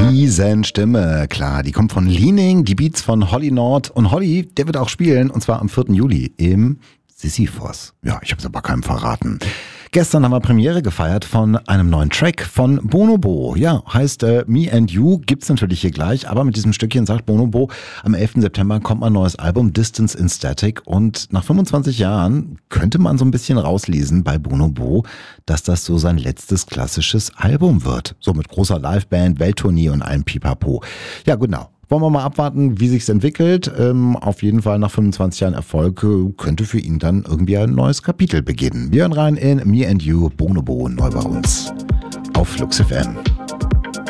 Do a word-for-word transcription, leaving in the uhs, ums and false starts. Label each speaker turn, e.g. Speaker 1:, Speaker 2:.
Speaker 1: Riesenstimme, klar. Die kommt von Leaning, die Beats von Holly Nord. Und Holly, der wird auch spielen, und zwar am vierten Juli im Sisyphos. Ja, ich habe es aber keinem verraten. Gestern haben wir Premiere gefeiert von einem neuen Track von Bonobo. Ja, heißt äh, Me and You, gibt's natürlich hier gleich, aber mit diesem Stückchen sagt Bonobo, am elften September kommt ein neues Album, Distance in Static, und nach fünfundzwanzig Jahren könnte man so ein bisschen rauslesen bei Bonobo, dass das so sein letztes klassisches Album wird. So mit großer Liveband, Welttournee und allem Pipapo. Ja, genau. Wollen wir mal abwarten, wie sich's entwickelt. Ähm, auf jeden Fall nach fünfundzwanzig Jahren Erfolg äh, könnte für ihn dann irgendwie ein neues Kapitel beginnen. Wir hören rein in Me and You, Bonobo, neu bei uns auf Flux F M.